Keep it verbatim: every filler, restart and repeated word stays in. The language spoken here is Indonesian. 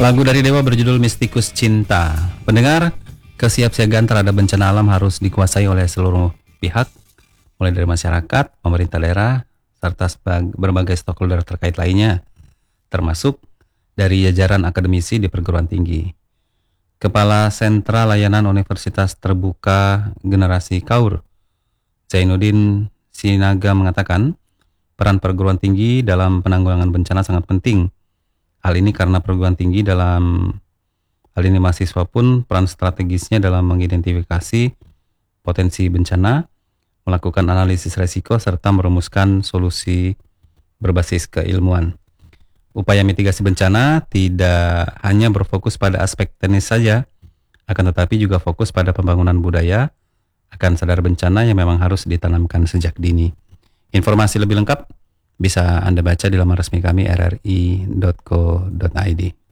Lagu dari Dewa berjudul Mistikus Cinta. Pendengar, kesiapsiagaan terhadap bencana alam harus dikuasai oleh seluruh pihak, mulai dari masyarakat, pemerintah daerah, serta berbagai stakeholder terkait lainnya, termasuk dari jajaran akademisi di perguruan tinggi. Kepala Sentra Layanan Universitas Terbuka Generasi Kaur, Zainuddin Sinaga mengatakan, peran perguruan tinggi dalam penanggulangan bencana sangat penting. Hal ini karena perguruan tinggi dalam hal ini mahasiswa pun peran strategisnya dalam mengidentifikasi potensi bencana, melakukan analisis resiko, serta merumuskan solusi berbasis keilmuan. Upaya mitigasi bencana tidak hanya berfokus pada aspek teknis saja, akan tetapi juga fokus pada pembangunan budaya akan sadar bencana yang memang harus ditanamkan sejak dini. Informasi lebih lengkap bisa Anda baca di laman resmi kami r r i dot co dot i d.